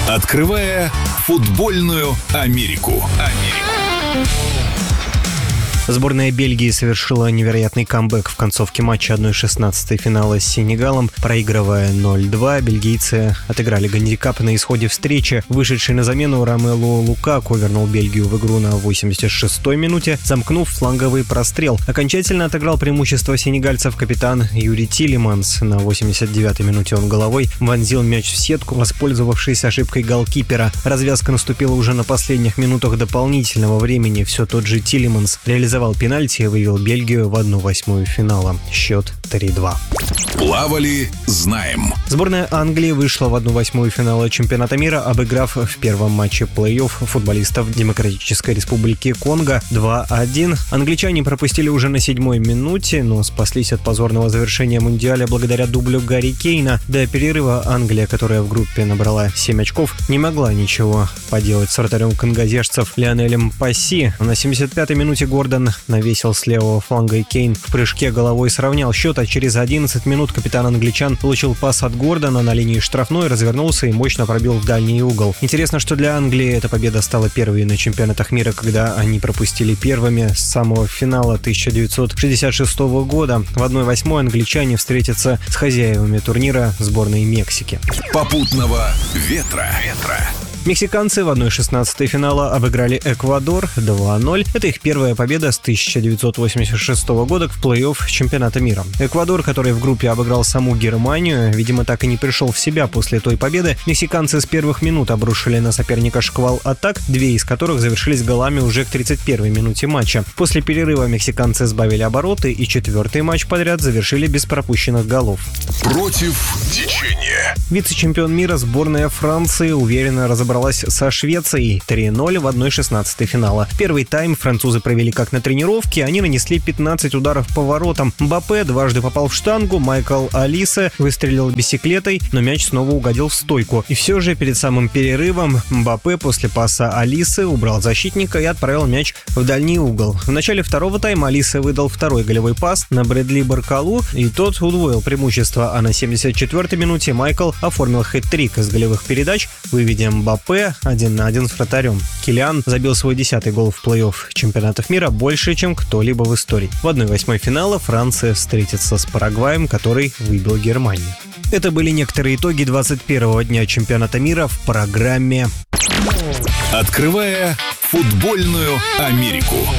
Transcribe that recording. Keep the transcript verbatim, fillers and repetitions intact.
Открывая футбольную Америку. Америку. Сборная Бельгии совершила невероятный камбэк в концовке матча одна шестнадцатая финала с Сенегалом. Проигрывая ноль два, бельгийцы отыграли гандикап на исходе встречи. Вышедший на замену Ромелу Лукаку вернул Бельгию в игру на восемьдесят шестой минуте, замкнув фланговый прострел. Окончательно отыграл преимущество сенегальцев капитан Юри Тилеманс. На восемьдесят девятой минуте он головой вонзил мяч в сетку, воспользовавшись ошибкой голкипера. Развязка наступила уже на последних минутах дополнительного времени. Все тот же Тилеманс реализовал пенальти и вывел Бельгию в одну восьмую финала. Счет три два. Плавали, знаем. Сборная Англии вышла в одну восьмую финала чемпионата мира, обыграв в первом матче плей-офф футболистов Демократической Республики Конго два один. Англичане пропустили уже на седьмой минуте, но спаслись от позорного завершения мундиаля благодаря дублю Гарри Кейна. До перерыва Англия, которая в группе набрала семь очков, не могла ничего поделать с вратарем конгозежцев Лионелем Пасси. На семьдесят пятой минуте Гордон навесил с левого фланга, и Кейн в прыжке головой сравнял счет, а через одиннадцать минут капитан англичан получил пас от Гордона на линии штрафной, развернулся и мощно пробил в дальний угол. Интересно, что для Англии эта победа стала первой на чемпионатах мира, когда они пропустили первыми с самого финала тысяча девятьсот шестьдесят шестого года. В одна восьмая англичане встретятся с хозяевами турнира, сборной Мексики. Попутного ветра. ветра. Мексиканцы в одна шестнадцатая финала обыграли Эквадор два ноль. Это их первая победа с тысяча девятьсот восемьдесят шестого года в плей-офф чемпионата мира. Эквадор, который в группе обыграл саму Германию, видимо, так и не пришел в себя после той победы. Мексиканцы с первых минут обрушили на соперника шквал атак, две из которых завершились голами уже к тридцать первой минуте матча. После перерыва мексиканцы сбавили обороты и четвертый матч подряд завершили без пропущенных голов. Против течения. Вице-чемпион мира сборная Франции уверенно разобралась со Швецией три ноль в одна шестнадцатая финала. Первый тайм французы провели как на тренировке, они нанесли пятнадцать ударов по воротам. Мбаппе дважды попал в штангу, Майкл Олисе выстрелил бисеклетой, но мяч снова угодил в стойку. И все же перед самым перерывом Мбаппе после паса Олисе убрал защитника и отправил мяч в дальний угол. В начале второго тайма Олисе выдал второй голевой пас на Брэдли Баркалу, и тот удвоил преимущество, а на семьдесят четвёртой минуте Майкл оформил хэт-трик из голевых передач, выведя Мбаппе один на один с вратарем. Килиан забил свой десятый гол в плей-офф чемпионатов мира, больше, чем кто-либо в истории. В одна восьмая финала Франция встретится с Парагваем, который выбил Германию. Это были некоторые итоги двадцать первого дня чемпионата мира в программе «Открывая футбольную Америку».